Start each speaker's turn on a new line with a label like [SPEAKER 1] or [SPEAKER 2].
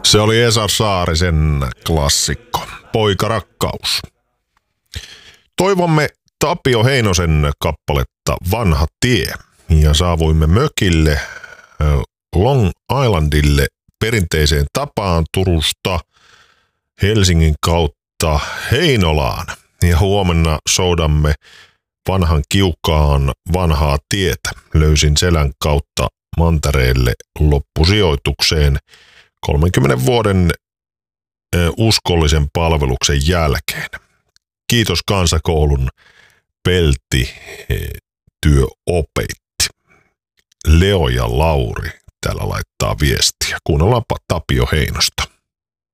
[SPEAKER 1] Se oli Esa Saarisen klassikko, Poikarakkaus. Toivomme Tapio Heinosen kappaletta Vanha tie ja saavuimme mökille Long Islandille perinteiseen tapaan Turusta Helsingin kautta Heinolaan. Ja huomenna soudamme vanhan kiukaan vanhaa tietä. Löysin selän kautta Mantereelle loppusijoitukseen 30 vuoden uskollisen palveluksen jälkeen. Kiitos kansakoulun peltityöopetti. Leo ja Lauri täällä laittaa viestiä. Kuunnellaanpa Tapio Heinosta.